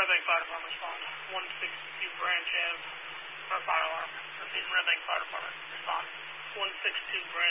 Red Bank Fire Department respond. 162 Branch Ave, or fire alarm. Repeat, Red Bank Fire Department respond. 162 Branch